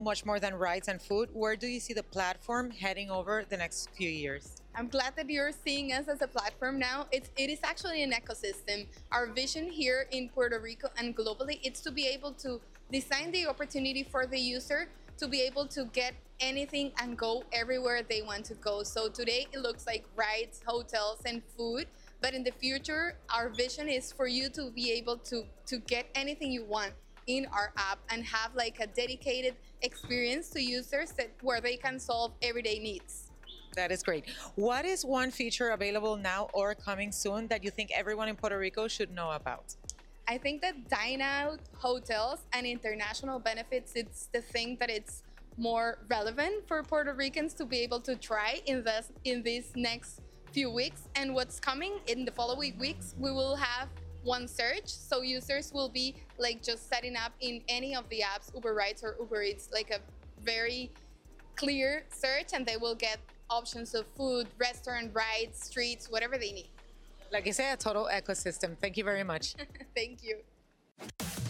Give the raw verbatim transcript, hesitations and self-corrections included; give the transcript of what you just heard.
much more than rides and food. Where do you see the platform heading over the next few years? I'm glad that you're seeing us as a platform now. It's, it is actually an ecosystem. Our vision here in Puerto Rico and globally is to be able to design the opportunity for the user to be able to get anything and go everywhere they want to go. So today it looks like rides, hotels, and food. But in the future, our vision is for you to be able to, to get anything you want in our app and have like a dedicated experience to users that, where they can solve everyday needs. That is great. What is one feature available now or coming soon that you think everyone in Puerto Rico should know about? I think that dine out, hotels, and international benefits, it's the thing that it's more relevant for Puerto Ricans to be able to try in this in these next few weeks. And what's coming in the following weeks, we will have one search, so users will be like just setting up in any of the apps, Uber Rides or Uber Eats, like a very clear search, and they will get options of food, restaurant, rides, streets, whatever they need. Like I say, a total ecosystem. Thank you very much. Thank you.